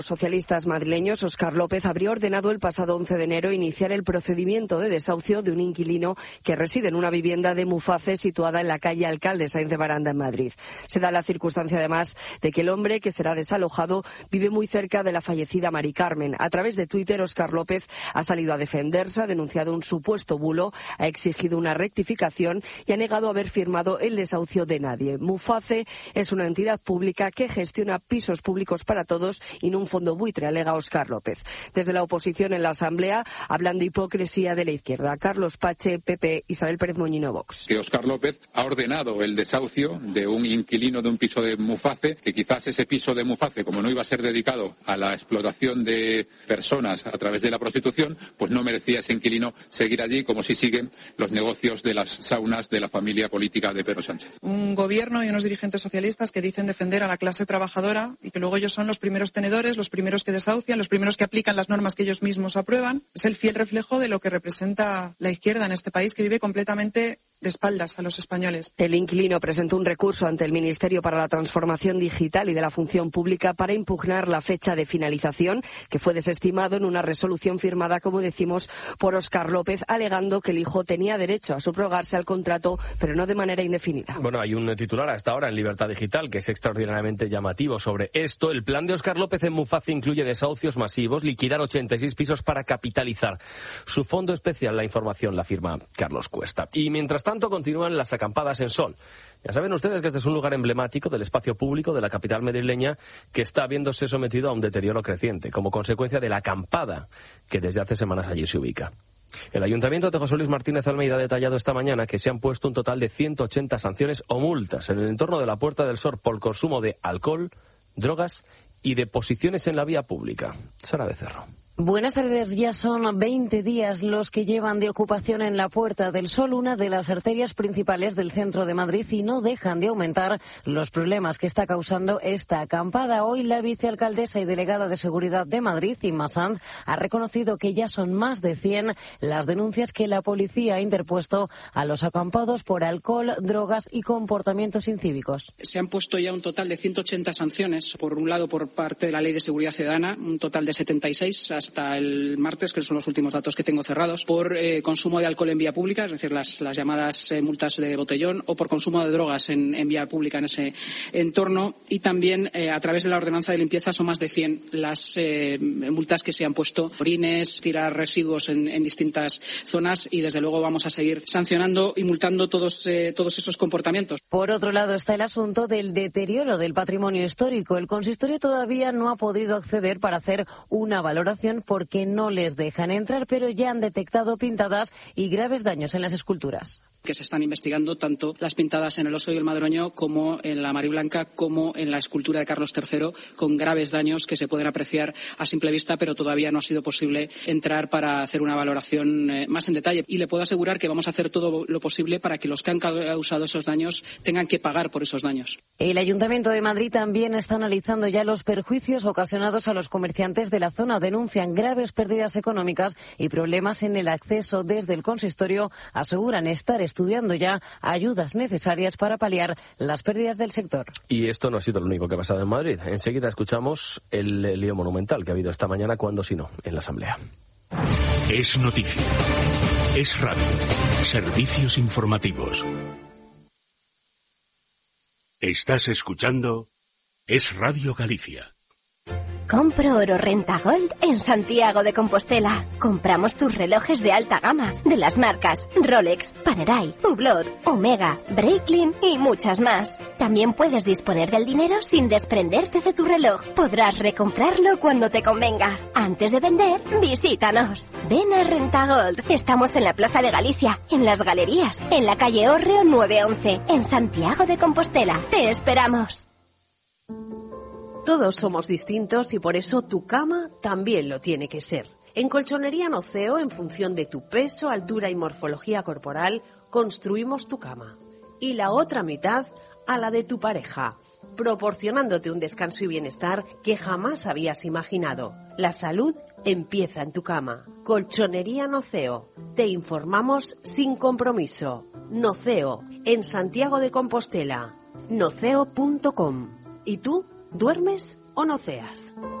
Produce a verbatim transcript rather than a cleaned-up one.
Socialistas madrileños, Óscar López, habría ordenado el pasado once de enero iniciar el procedimiento de desahucio de un inquilino que reside en una vivienda de Muface situada en la calle Alcalde Sáenz de Baranda, en Madrid. Se da la circunstancia, además, de que el hombre que será desalojado vive muy cerca de la fallecida Mari Carmen. A través de Twitter, Óscar López ha salido a defenderse, ha denunciado un supuesto bulo, ha exigido una rectificación y ha negado haber firmado el desahucio de nadie. Muface es una entidad pública que gestiona pisos públicos para todos y no un fondo buitre, alega Óscar López. Desde la oposición en la Asamblea hablan de hipocresía de la izquierda. Carlos Pache, P P, Isabel Pérez Moñino, Vox. Que Óscar López ha ordenado el desahucio de un inquilino de un piso de Muface, que quizás ese piso de Muface, como no iba a ser dedicado a la explotación de personas a través de la prostitución, pues no merecía ese inquilino seguir allí, como si siguen los negocios de las saunas de la familia política de Pedro Sánchez. Un gobierno y unos dirigentes socialistas que dicen defender a la clase trabajadora y que luego ellos son los primeros tenedores, los primeros que desahucian, los primeros que aplican las normas que ellos mismos aprueban. Es el fiel reflejo de lo que representa la izquierda en este país, que vive completamente de espaldas a los españoles. El inquilino presentó un recurso ante el Ministerio para la Transformación Digital y de la Función Pública para impugnar la fecha de finalización, que fue desestimado en una resolución firmada, como decimos, por Óscar López, alegando que el hijo tenía derecho a subrogarse al contrato, pero no de manera indefinida. Bueno, hay un titular hasta ahora en Libertad Digital que es extraordinariamente llamativo sobre esto. El plan de Óscar López en Muface incluye desahucios masivos, liquidar ochenta y seis pisos para capitalizar su fondo especial. La información la firma Carlos Cuesta. Y mientras tanto continúan las acampadas en Sol. Ya saben ustedes que este es un lugar emblemático del espacio público de la capital madrileña que está viéndose sometido a un deterioro creciente como consecuencia de la acampada que desde hace semanas allí se ubica. El Ayuntamiento de José Luis Martínez Almeida ha detallado esta mañana que se han puesto un total de ciento ochenta sanciones o multas en el entorno de la Puerta del Sol por consumo de alcohol, drogas y deposiciones en la vía pública. Sara Becerro. Buenas tardes. Ya son veinte días los que llevan de ocupación en la Puerta del Sol, una de las arterias principales del centro de Madrid, y no dejan de aumentar los problemas que está causando esta acampada. Hoy la vicealcaldesa y delegada de Seguridad de Madrid, Inma Sanz, ha reconocido que ya son más de cien las denuncias que la policía ha interpuesto a los acampados por alcohol, drogas y comportamientos incívicos. Se han puesto ya un total de ciento ochenta sanciones, por un lado por parte de la Ley de Seguridad Ciudadana, un total de setenta y seis hasta el martes, que son los últimos datos que tengo cerrados, por eh, consumo de alcohol en vía pública, es decir, las, las llamadas eh, multas de botellón, o por consumo de drogas en, en vía pública en ese entorno. Y también eh, a través de la ordenanza de limpieza son más de cien las eh, multas que se han puesto. Orines, tirar residuos en, en distintas zonas, y desde luego vamos a seguir sancionando y multando todos, eh, todos esos comportamientos. Por otro lado está el asunto del deterioro del patrimonio histórico. El consistorio todavía no ha podido acceder para hacer una valoración porque no les dejan entrar, pero ya han detectado pintadas y graves daños en las esculturas. Que se están investigando tanto las pintadas en el Oso y el Madroño como en la Mariblanca, como en la escultura de Carlos tercero, con graves daños que se pueden apreciar a simple vista, pero todavía no ha sido posible entrar para hacer una valoración eh, más en detalle. Y le puedo asegurar que vamos a hacer todo lo posible para que los que han causado esos daños tengan que pagar por esos daños. El Ayuntamiento de Madrid también está analizando ya los perjuicios ocasionados a los comerciantes de la zona. Denuncian graves pérdidas económicas y problemas en el acceso. Desde el consistorio aseguran estar estudiando ya ayudas necesarias para paliar las pérdidas del sector. Y esto no ha sido lo único que ha pasado en Madrid. Enseguida escuchamos el lío monumental que ha habido esta mañana, cuando si no, en la Asamblea. Es noticia. Es radio. Servicios informativos. Estás escuchando Es Radio Galicia. Compro oro Renta Gold en Santiago de Compostela. Compramos tus relojes de alta gama, de las marcas Rolex, Panerai, Hublot, Omega, Breitling y muchas más. También puedes disponer del dinero sin desprenderte de tu reloj. Podrás recomprarlo cuando te convenga. Antes de vender, visítanos. Ven a Renta Gold. Estamos en la Plaza de Galicia, en las Galerías, en la calle Hórreo nueve once, en Santiago de Compostela. Te esperamos. Todos somos distintos y por eso tu cama también lo tiene que ser. En Colchonería Noceo, en función de tu peso, altura y morfología corporal, construimos tu cama. Y la otra mitad a la de tu pareja, proporcionándote un descanso y bienestar que jamás habías imaginado. La salud empieza en tu cama. Colchonería Noceo. Te informamos sin compromiso. Noceo, en Santiago de Compostela. noceo punto com. ¿Y tú? ¿Duermes o noceas?